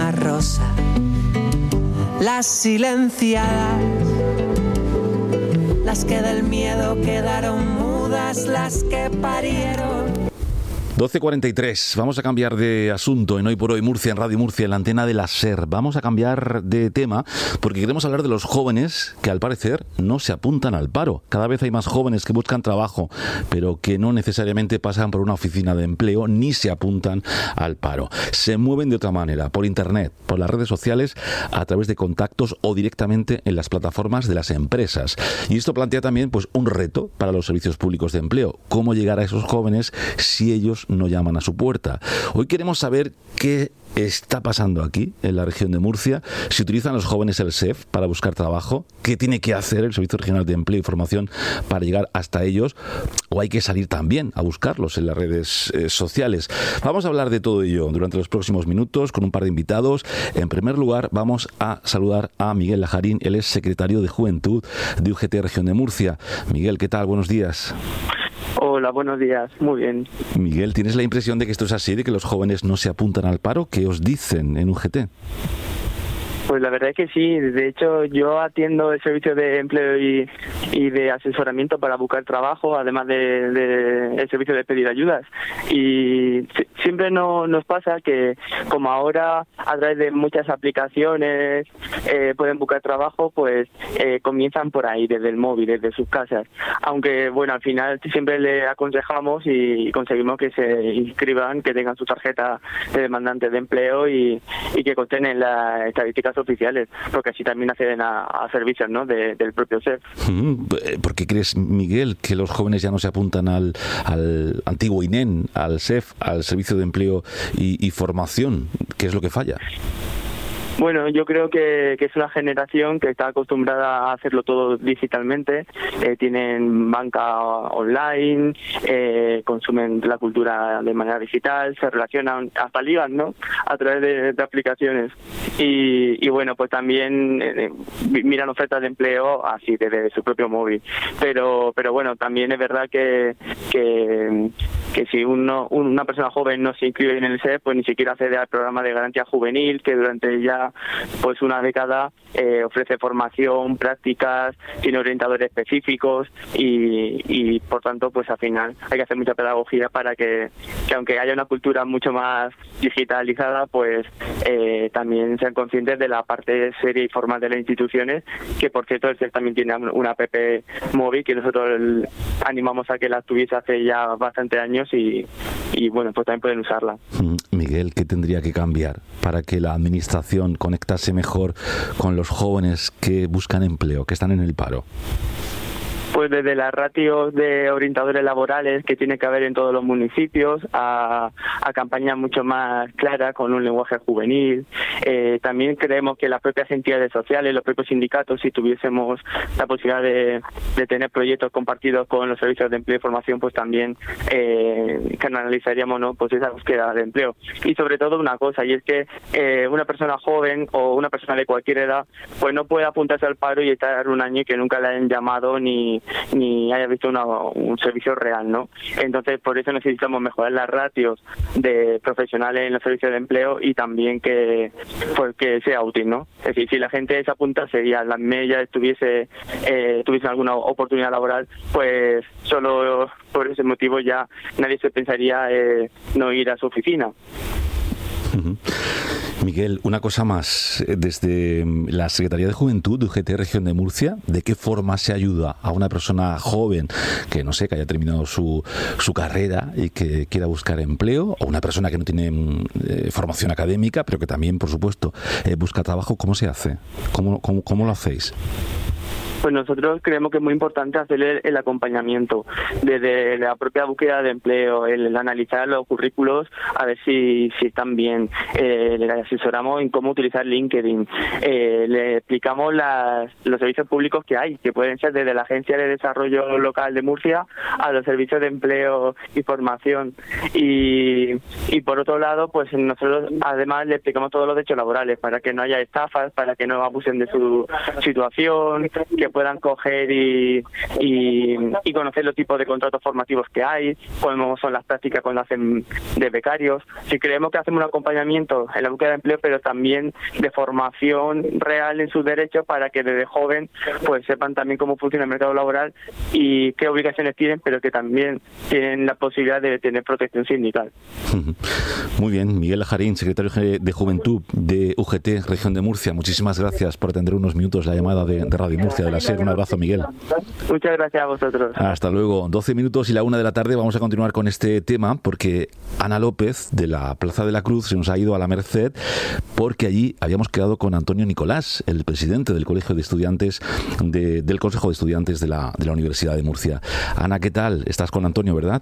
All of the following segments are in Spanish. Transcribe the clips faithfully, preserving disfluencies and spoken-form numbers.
una rosa. Las silenciadas, las que del miedo quedaron mudas, las que parieron. doce cuarenta y tres, vamos a cambiar de asunto en Hoy por Hoy Murcia, en Radio Murcia, en la antena de la SER. Vamos a cambiar de tema porque queremos hablar de los jóvenes que al parecer no se apuntan al paro. Cada vez hay más jóvenes que buscan trabajo, pero que no necesariamente pasan por una oficina de empleo ni se apuntan al paro. Se mueven de otra manera, por internet, por las redes sociales, a través de contactos o directamente en las plataformas de las empresas. Y esto plantea también pues un reto para los servicios públicos de empleo. ¿Cómo llegar a esos jóvenes si ellos no llaman a su puerta? Hoy queremos saber qué está pasando aquí, en la región de Murcia. Si utilizan los jóvenes el S E F para buscar trabajo, ¿qué tiene que hacer el Servicio Regional de Empleo y Formación para llegar hasta ellos? ¿O hay que salir también a buscarlos en las redes eh, sociales? Vamos a hablar de todo ello durante los próximos minutos con un par de invitados. En primer lugar, vamos a saludar a Miguel Lajarín. Él es secretario de Juventud de U G T Región de Murcia. Miguel, ¿qué tal? Buenos días. Hola, buenos días. Muy bien. Miguel, ¿tienes la impresión de que esto es así, de que los jóvenes no se apuntan al paro? ¿Qué os dicen en U G T? Pues la verdad es que sí. De hecho, yo atiendo el servicio de empleo y, y de asesoramiento para buscar trabajo, además de, de el servicio de pedir ayudas. Y siempre no, nos pasa que, como ahora a través de muchas aplicaciones eh, pueden buscar trabajo, pues eh, comienzan por ahí, desde el móvil, desde sus casas. Aunque, bueno, al final siempre le aconsejamos y conseguimos que se inscriban, que tengan su tarjeta de demandante de empleo y, y que consten en las estadísticas oficiales, porque así también acceden a, a servicios, ¿no?, de, del propio S E F. ¿Por qué crees, Miguel, que los jóvenes ya no se apuntan al, al antiguo I N E M, al S E F, al Servicio de Empleo y, y Formación? ¿Qué es lo que falla? Bueno, yo creo que, que es una generación que está acostumbrada a hacerlo todo digitalmente. Eh, tienen banca online, eh, consumen la cultura de manera digital, se relacionan, hasta ligan, ¿no?, a través de, de aplicaciones. Y, y bueno, pues también eh, miran ofertas de empleo así desde su propio móvil. Pero pero bueno, también es verdad que que, que si uno una persona joven no se inscribe en el S E F, pues ni siquiera accede al programa de garantía juvenil, que durante ya pues una década eh, ofrece formación, prácticas, tiene orientadores específicos y, y por tanto pues al final hay que hacer mucha pedagogía para que, que aunque haya una cultura mucho más digitalizada, pues eh, también sean conscientes de la parte seria y formal de las instituciones, que por cierto el S E F también tiene una app móvil que nosotros animamos a que la tuviese hace ya bastantes años y, y bueno, pues también pueden usarla. Miguel, ¿qué tendría que cambiar para que la administración conectase mejor con los jóvenes que buscan empleo, que están en el paro? Pues desde las ratios de orientadores laborales que tiene que haber en todos los municipios, a, a campañas mucho más claras con un lenguaje juvenil. Eh, también creemos que las propias entidades sociales, los propios sindicatos, si tuviésemos la posibilidad de, de tener proyectos compartidos con los servicios de empleo y formación, pues también eh, canalizaríamos, ¿no?, pues esa búsqueda de empleo. Y sobre todo una cosa, y es que eh, una persona joven o una persona de cualquier edad pues no puede apuntarse al paro y estar un año y que nunca le hayan llamado ni ni haya visto una, un servicio real, ¿no? Entonces, por eso necesitamos mejorar las ratios de profesionales en los servicios de empleo y también que pues que sea útil, ¿no? Es decir, si la gente se apuntase y a la media estuviese eh, tuviese alguna oportunidad laboral, pues solo por ese motivo ya nadie se pensaría eh, no ir a su oficina. Uh-huh. Miguel, una cosa más. Desde la Secretaría de Juventud de U G T Región de Murcia, ¿de qué forma se ayuda a una persona joven que, no sé, que haya terminado su, su carrera y que quiera buscar empleo, o una persona que no tiene eh, formación académica, pero que también, por supuesto, eh, busca trabajo? ¿Cómo se hace? ¿Cómo, cómo, cómo lo hacéis? Pues nosotros creemos que es muy importante hacer el, el acompañamiento desde la propia búsqueda de empleo, el, el analizar los currículos a ver si, si están bien, eh, le asesoramos en cómo utilizar LinkedIn, eh, le explicamos las, los servicios públicos que hay, que pueden ser desde la Agencia de Desarrollo Local de Murcia a los servicios de empleo y formación. Y, y por otro lado, pues nosotros además le explicamos todos los derechos laborales para que no haya estafas, para que no abusen de su situación, que puedan coger y, y, y conocer los tipos de contratos formativos que hay, cómo son las prácticas cuando hacen de becarios. Si creemos que hacemos un acompañamiento en la búsqueda de empleo, pero también de formación real en sus derechos para que desde joven pues sepan también cómo funciona el mercado laboral y qué obligaciones tienen, pero que también tienen la posibilidad de tener protección sindical. Muy bien, Miguel Lajarín, secretario de Juventud de U G T, Región de Murcia. Muchísimas gracias por atender unos minutos la llamada de, de Radio Murcia de la SER. Un abrazo, Miguel. Muchas gracias a vosotros. Hasta luego. doce minutos y la una de la tarde. Vamos a continuar con este tema porque Ana López de la Plaza de la Cruz se nos ha ido a la Merced porque allí habíamos quedado con Antonio Nicolás, el presidente del Colegio de Estudiantes de, del Consejo de Estudiantes de la, de la Universidad de Murcia. Ana, ¿qué tal? Estás con Antonio, ¿verdad?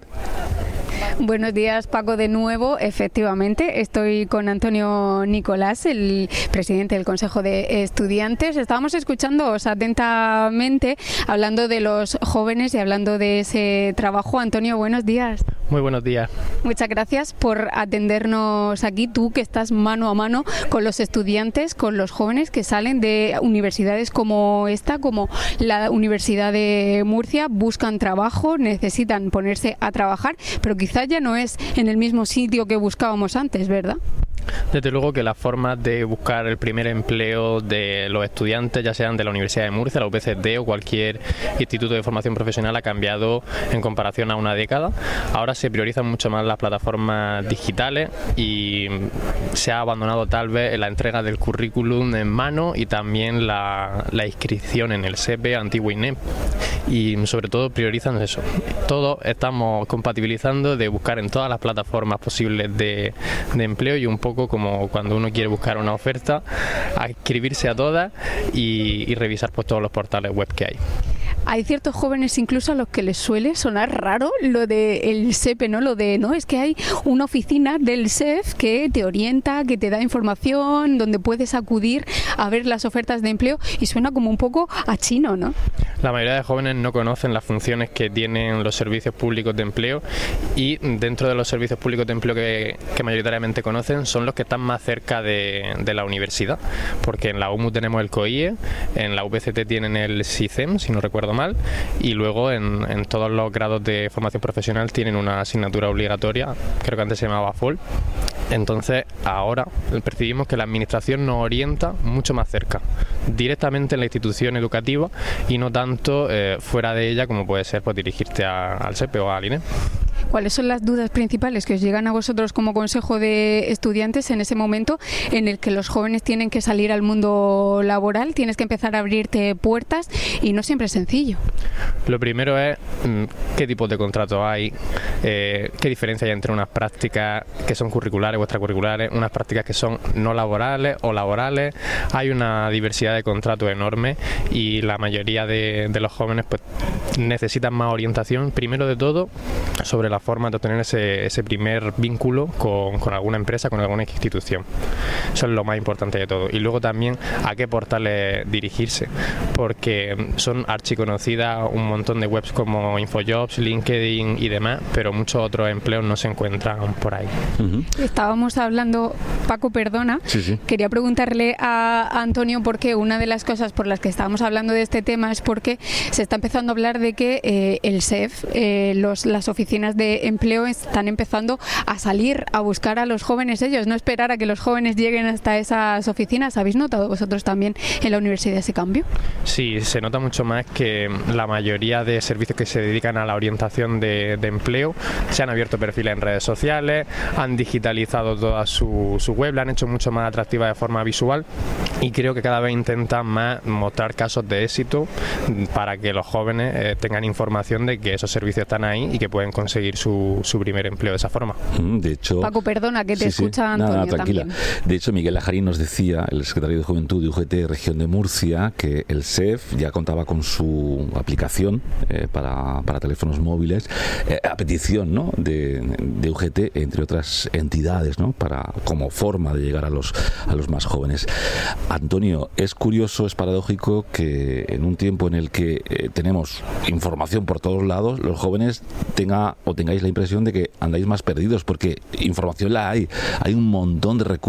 Buenos días, Paco, de nuevo. Efectivamente, estoy con Antonio Nicolás, el presidente del Consejo de Estudiantes. Estábamos escuchándoos atentamente, hablando de los jóvenes y hablando de ese trabajo. Antonio, buenos días. Muy buenos días. Muchas gracias por atendernos aquí, tú que estás mano a mano con los estudiantes, con los jóvenes que salen de universidades como esta, como la Universidad de Murcia, buscan trabajo, necesitan ponerse a trabajar, pero quizás ya no es en el mismo sitio que buscábamos antes, ¿verdad? Desde luego que las formas de buscar el primer empleo de los estudiantes, ya sean de la Universidad de Murcia, la U P C D o cualquier instituto de formación profesional, ha cambiado en comparación a una década. Ahora se priorizan mucho más las plataformas digitales y se ha abandonado tal vez la entrega del currículum en mano y también la, la inscripción en el S E P, antiguo I N E P, y sobre todo priorizan eso. Todos estamos compatibilizando de buscar en todas las plataformas posibles de, de empleo y un poco como cuando uno quiere buscar una oferta, a inscribirse a todas y, y revisar pues todos los portales web que hay. Hay ciertos jóvenes incluso a los que les suele sonar raro lo del S E P, ¿no? Lo de, no, es que hay una oficina del S E F que te orienta, que te da información, donde puedes acudir a ver las ofertas de empleo y suena como un poco a chino, ¿no? La mayoría de jóvenes no conocen las funciones que tienen los servicios públicos de empleo y dentro de los servicios públicos de empleo que, que mayoritariamente conocen son los que están más cerca de, de la universidad, porque en la U M U tenemos el C O I E, en la U P C T tienen el S I C E M, si no recuerdo mal, y luego en, en todos los grados de formación profesional tienen una asignatura obligatoria, creo que antes se llamaba F O L. Entonces ahora percibimos que la administración nos orienta mucho más cerca, directamente en la institución educativa y no tanto eh, fuera de ella, como puede ser pues dirigirte a, al S E P o al I N E P. ¿Cuáles son las dudas principales que os llegan a vosotros como Consejo de Estudiantes en ese momento en el que los jóvenes tienen que salir al mundo laboral, tienes que empezar a abrirte puertas y no siempre es sencillo? Lo primero es qué tipos de contratos hay, eh, qué diferencia hay entre unas prácticas que son curriculares o extracurriculares, unas prácticas que son no laborales o laborales. Hay una diversidad de contratos enorme y la mayoría de, de los jóvenes pues necesitan más orientación, primero de todo, sobre la forma de obtener ese, ese primer vínculo con, con alguna empresa, con alguna institución. Eso es lo más importante de todo. Y luego también a qué portales dirigirse, porque son archiconocidas un montón de webs como Infojobs, LinkedIn y demás, pero muchos otros empleos no se encuentran por ahí. Uh-huh. Estábamos hablando, Paco, perdona, sí, sí. Quería preguntarle a Antonio por qué una de las cosas por las que estábamos hablando de este tema es porque se está empezando a hablar de que eh, el S E F, eh, los, las oficinas de empleo están empezando a salir a buscar a los jóvenes ellos, no esperar a que los jóvenes lleguen hasta esas oficinas. ¿Habéis notado vosotros también en la universidad ese cambio? Sí, se nota mucho más que la mayoría de servicios que se dedican a la orientación de, de empleo se han abierto perfiles en redes sociales, han digitalizado toda su, su web, la han hecho mucho más atractiva de forma visual y creo que cada vez intentan más mostrar casos de éxito para que los jóvenes eh, tengan información de que esos servicios están ahí y que pueden conseguir su, su primer empleo de esa forma. De hecho, Paco, perdona, que te sí, escucha sí. Antonio. Nada, tranquila. También. De hecho, Miguel Lajarín nos decía, el secretario de Juventud de U G T Región de Murcia, que el S E F ya contaba con su aplicación eh, para, para teléfonos móviles, eh, a petición, ¿no?, de, de U G T, entre otras entidades, ¿no?, para, como forma de llegar a los, a los más jóvenes. Antonio, es curioso, es paradójico que en un tiempo en el que eh, tenemos información por todos lados, los jóvenes tenga o tengáis la impresión de que andáis más perdidos, porque información la hay, hay un montón de recursos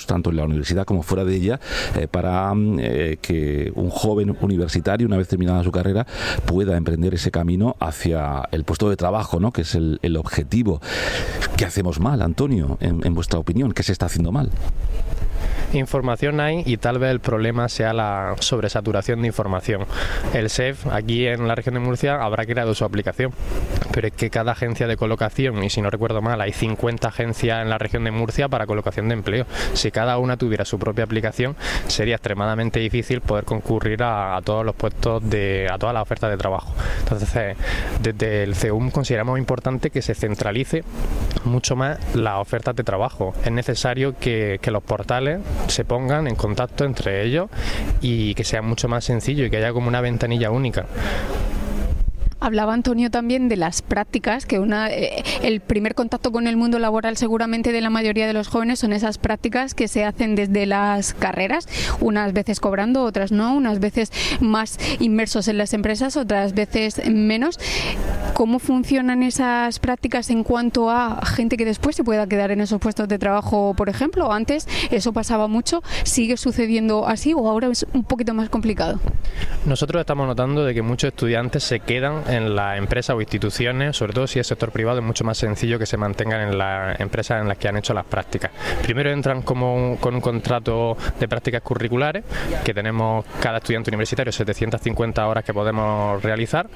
medios, tanto en la universidad como fuera de ella, eh, para eh, que un joven universitario, una vez terminada su carrera, pueda emprender ese camino hacia el puesto de trabajo, ¿no? Que es el, el objetivo. ¿Qué hacemos mal, Antonio, en, en vuestra opinión? ¿Qué se está haciendo mal? Información hay y tal vez el problema sea la sobresaturación de información. El S E F aquí en la región de Murcia habrá creado su aplicación, pero es que cada agencia de colocación, y si no recuerdo mal, hay cincuenta agencias en la región de Murcia para colocación de empleo. Si cada una tuviera su propia aplicación, sería extremadamente difícil poder concurrir a, a todos los puestos, de, a todas las ofertas de trabajo. Entonces, desde el C E U M consideramos importante que se centralice mucho más las ofertas de trabajo. Es necesario que, que los portales se pongan en contacto entre ellos y que sea mucho más sencillo y que haya como una ventanilla única. Hablaba Antonio también de las prácticas, que una eh, el primer contacto con el mundo laboral seguramente de la mayoría de los jóvenes son esas prácticas que se hacen desde las carreras, unas veces cobrando, otras no, unas veces más inmersos en las empresas, otras veces menos. ¿Cómo funcionan esas prácticas en cuanto a gente que después se pueda quedar en esos puestos de trabajo, por ejemplo? Antes eso pasaba mucho, ¿sigue sucediendo así o ahora es un poquito más complicado? Nosotros estamos notando de que muchos estudiantes se quedan en las empresas o instituciones, sobre todo si es sector privado, es mucho más sencillo que se mantengan en las empresas en las que han hecho las prácticas. Primero entran como un, con un contrato de prácticas curriculares, que tenemos cada estudiante universitario setecientas cincuenta horas que podemos realizar,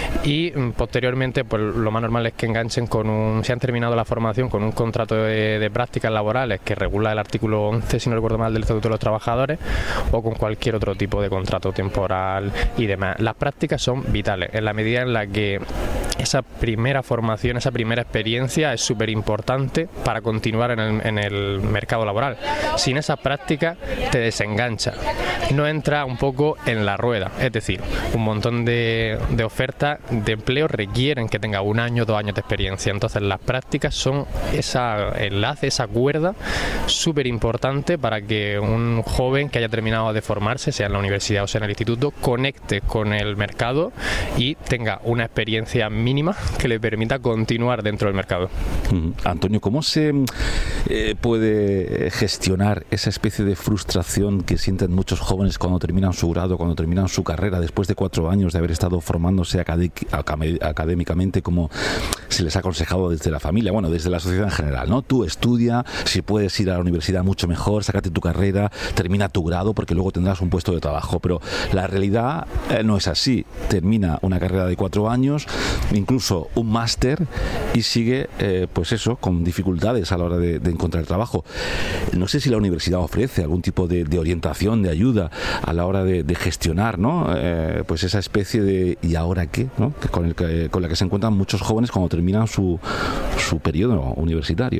y posteriormente pues lo más normal es que enganchen con un, si han terminado la formación, con un contrato de, de prácticas laborales que regula el artículo once, si no recuerdo mal, del Estatuto de los Trabajadores, o con cualquier otro tipo de contrato temporal y demás. Las prácticas son vitales en la medida en la que esa primera formación, esa primera experiencia es súper importante para continuar en el, en el mercado laboral. Sin esa práctica te desengancha, no entra un poco en la rueda, es decir, un montón de, de ofertas de empleo requieren que tenga un año, dos años de experiencia, entonces las prácticas son ese enlace, esa cuerda súper importante para que un joven que haya terminado de formarse, sea en la universidad o sea en el instituto, conecte con el mercado y tenga una experiencia mínima que le permita continuar dentro del mercado. Mm. Antonio, ¿cómo se eh, puede gestionar esa especie de frustración que sienten muchos jóvenes cuando terminan su grado, cuando terminan su carrera, después de cuatro años de haber estado formándose acad- acad- académicamente, como se les ha aconsejado desde la familia, bueno, desde la sociedad en general, ¿no? Tú estudia, si puedes ir a la universidad mucho mejor, sácate tu carrera, termina tu grado porque luego tendrás un puesto de trabajo, pero la realidad eh, no es así. Termina una carrera de cuatro años, incluso un máster, y sigue, eh, pues eso, con dificultades a la hora de, de encontrar trabajo. No sé si la universidad ofrece algún tipo de, de orientación, de ayuda a la hora de, de gestionar, ¿no? Eh, pues esa especie de ¿y ahora qué?, ¿no? Que con, el que, con la que se encuentran muchos jóvenes cuando terminan su, su periodo universitario.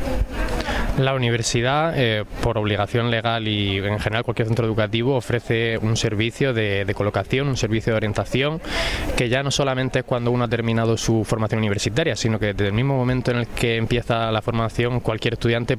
La universidad, eh, por obligación legal y en general cualquier centro educativo, ofrece un servicio de, de colocación, un servicio de orientación, que ya no solamente es cuando uno ha terminado su formación universitaria, sino que desde el mismo momento en el que empieza la formación, cualquier estudiante